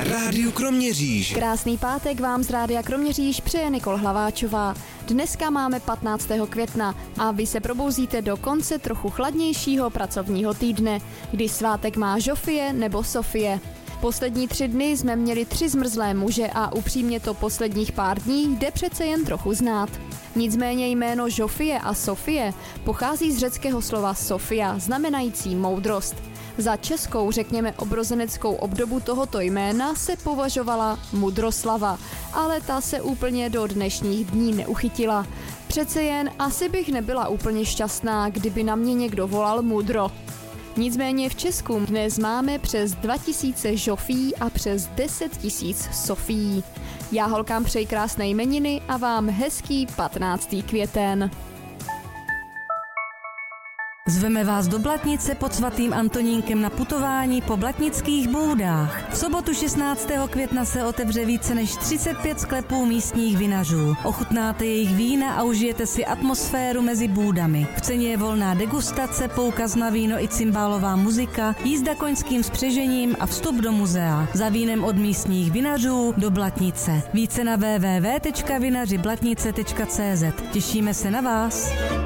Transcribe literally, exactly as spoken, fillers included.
na Rádiu Kroměříž. Krásný pátek vám z Rádia Kroměříž přeje Nikol Hlaváčová. Dneska máme patnáctého května a vy se probouzíte do konce trochu chladnějšího pracovního týdne, kdy svátek má Žofie nebo Sofie. Poslední tři dny jsme měli tři zmrzlé muže a upřímně to posledních pár dní jde přece jen trochu znát. Nicméně jméno Žofie a Sofie pochází z řeckého slova Sofia, znamenající moudrost. Za českou, řekněme obrozeneckou obdobu tohoto jména se považovala Mudroslava, ale ta se úplně do dnešních dní neuchytila. Přece jen asi bych nebyla úplně šťastná, kdyby na mě někdo volal Mudro. Nicméně v Česku dnes máme přes dva tisíce Žofí a přes deset tisíc Sofií. Já holkám přeji krásné jmeniny a vám hezký patnáctý květen. Zveme vás do Blatnice pod svatým Antonínkem na putování po blatnických bůdách. V sobotu šestnáctého května se otevře více než třicet pět sklepů místních vinařů. Ochutnáte jejich vína a užijete si atmosféru mezi bůdami. V ceně je volná degustace, poukaz na víno i cymbálová muzika, jízda koňským spřežením a vstup do muzea. Za vínem od místních vinařů do Blatnice. Více na w w w tečka vinaři blatnice tečka c z. Těšíme se na vás.